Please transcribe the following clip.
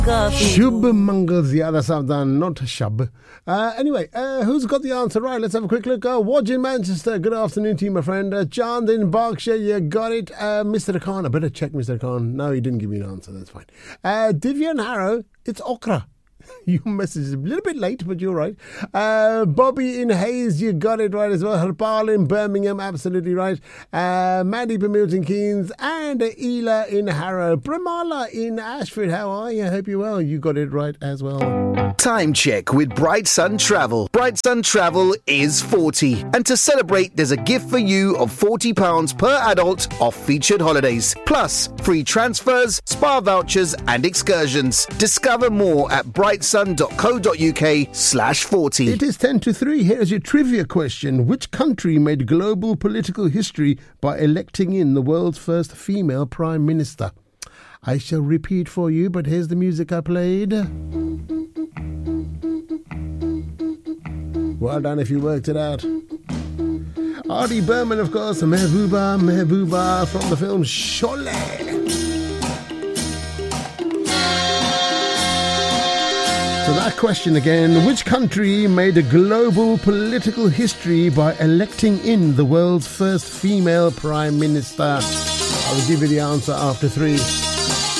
Shubh Mangal Zyada Savdan, not Shub. Anyway, who's got the answer right? Let's have a quick look. Waj in Manchester, good afternoon to you, my friend. Chand in Berkshire, you got it. Mr. Khan, I better check Mr. Khan. No, he didn't give me an answer, that's fine. Divya and Harrow, it's okra. Your message is a little bit late, but you're right. Bobby in Hayes, you got it right as well. Harpal in Birmingham, absolutely right. Mandy from Milton Keynes and Ela in Harrow. Pramala in Ashford, how are you? I hope you're well. You got it right as well. Time check with Bright Sun Travel. Bright Sun Travel is 40. And to celebrate, there's a gift for you of £40 per adult off featured holidays. Plus, free transfers, spa vouchers and excursions. Discover more at brightsun.co.uk/40. It is 10 to 3. Here's your trivia question. Which country made global political history by electing in the world's first female prime minister? I shall repeat for you, but here's the music I played. Well done if you worked it out. Artie Berman, of course, Mehbooba from the film Sholay. So that question again, which country made a global political history by electing in the world's first female prime minister? I will give you the answer after 3.